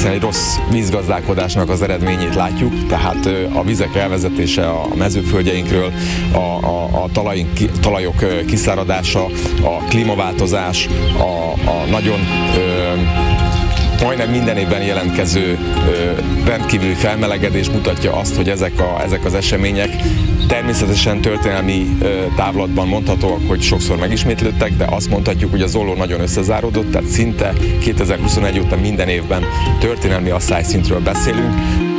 egyszerűen egy rossz vízgazdálkodásnak az eredményét látjuk, tehát a vizek elvezetése a mezőföldjeinkről, a talajok kiszáradása, a klímaváltozás, a nagyon majdnem minden évben jelentkező rendkívüli felmelegedés mutatja azt, hogy ezek az események természetesen történelmi távlatban mondhatóak, hogy sokszor megismétlődtek, de azt mondhatjuk, hogy az olló nagyon összezáródott, tehát szinte 2021 óta minden évben történelmi asszályszintről beszélünk.